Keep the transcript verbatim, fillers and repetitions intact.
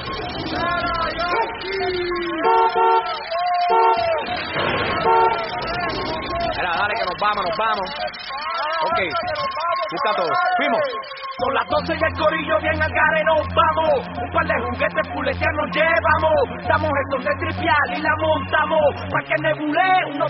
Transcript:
Mira, dale que nos vamos, nos vamos. Ok, busca todo. Fuimos. Son las doce y el corillo bien al gare nos vamos. Un par de juguetes fuletear nos llevamos. Damos estos de tripial y la montamos. Pa' que nebule unos